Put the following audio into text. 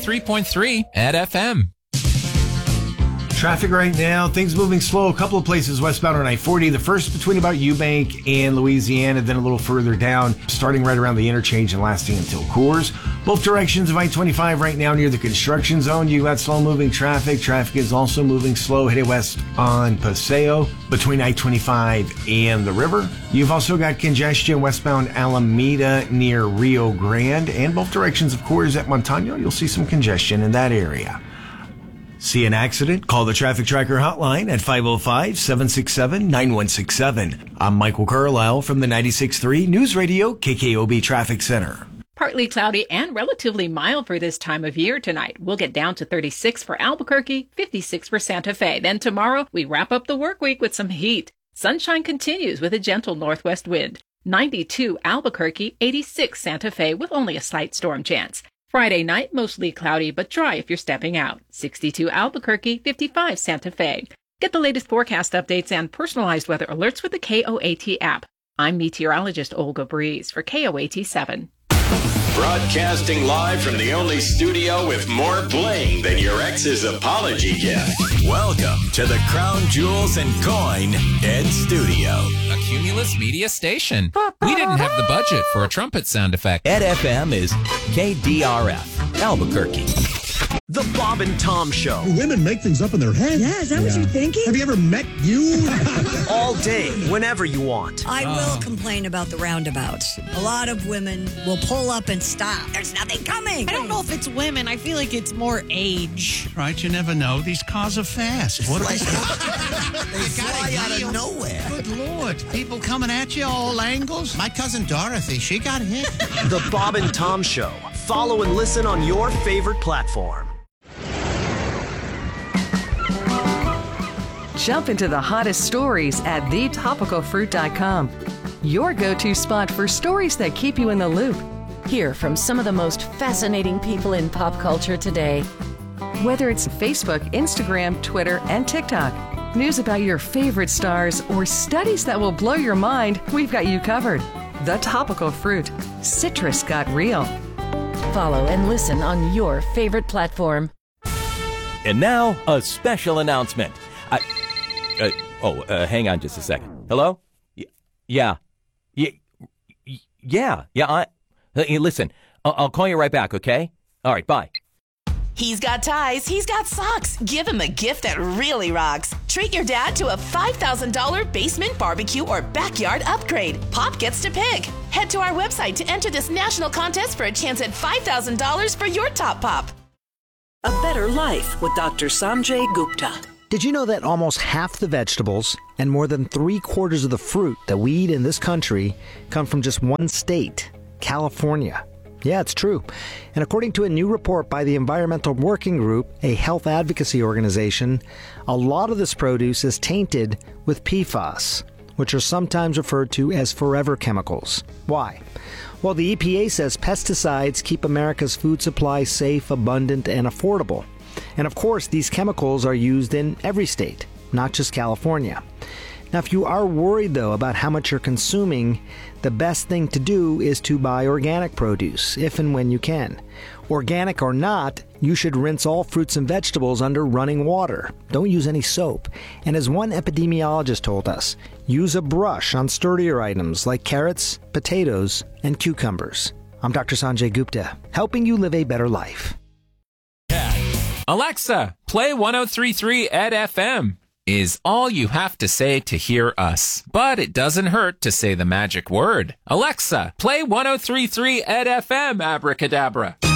103.3 at FM. Traffic right now, things moving slow. A couple of places westbound on I-40. The first between about Eubank and Louisiana, then a little further down, starting right around the interchange and lasting until Coors. Both directions of I-25 right now near the construction zone. You got slow-moving traffic. Traffic is also moving slow headed west on Paseo between I-25 and the river. You've also got congestion westbound Alameda near Rio Grande, and both directions of Coors at Montano. You'll see some congestion in that area. See an accident? Call the Traffic Tracker hotline at 505-767-9167. I'm Michael Carlisle from the 96.3 News Radio KKOB Traffic Center. Partly cloudy and relatively mild for this time of year tonight. We'll get down to 36 for Albuquerque, 56 for Santa Fe. Then tomorrow, we wrap up the work week with some heat. Sunshine continues with a gentle northwest wind. 92 Albuquerque, 86 Santa Fe with only a slight storm chance. Friday night, mostly cloudy but dry if you're stepping out. 62 Albuquerque, 55 Santa Fe. Get the latest forecast updates and personalized weather alerts with the KOAT app. I'm meteorologist Olga Breeze for KOAT 7. Broadcasting live from the only studio with more bling than your ex's apology gift. Welcome to the Crown Jewels and Coin Ed Studio. A Cumulus Media station. We didn't have the budget for a trumpet sound effect. Ed FM is KDRF, Albuquerque. The Bob and Tom Show. Women make things up in their head. Yeah, is that what you're thinking? Have you ever met you? All day, whenever you want. I will complain about the roundabouts. A lot of women will pull up and stop. There's nothing coming. I don't know if it's women. I feel like it's more age. Right, you never know. These cars are fast. What They fly out of nowhere. Good Lord. People coming at you all angles. My cousin Dorothy, she got hit. The Bob and Tom Show. Follow and listen on your favorite platform. Jump into the hottest stories at thetopicalfruit.com. Your go-to spot for stories that keep you in the loop. Hear from some of the most fascinating people in pop culture today. Whether it's Facebook, Instagram, Twitter, and TikTok, news about your favorite stars, or studies that will blow your mind, we've got you covered. The Topical Fruit. Citrus got real. Follow and listen on your favorite platform. And now, a special announcement. Hang on just a second. Hello? Yeah. Listen, I'll call you right back, okay? All right, bye. He's got ties, he's got socks. Give him a gift that really rocks. Treat your dad to a $5,000 basement barbecue or backyard upgrade. Pop gets to pick. Head to our website to enter this national contest for a chance at $5,000 for your top pop. A better life with Dr. Sanjay Gupta. Did you know that almost half the vegetables and more than 3/4 of the fruit that we eat in this country come from just one state, California? Yeah, it's true. And according to a new report by the Environmental Working Group, a health advocacy organization, a lot of this produce is tainted with PFAS, which are sometimes referred to as forever chemicals. Why? Well, the EPA says pesticides keep America's food supply safe, abundant, and affordable. And of course, these chemicals are used in every state, not just California. Now, if you are worried, though, about how much you're consuming, the best thing to do is to buy organic produce, if and when you can. Organic or not, you should rinse all fruits and vegetables under running water. Don't use any soap. And as one epidemiologist told us, use a brush on sturdier items like carrots, potatoes, and cucumbers. I'm Dr. Sanjay Gupta, helping you live a better life. Alexa, play 103.3 at FM. Is all you have to say to hear us. But it doesn't hurt to say the magic word. Alexa, play 103.3 at FM, abracadabra.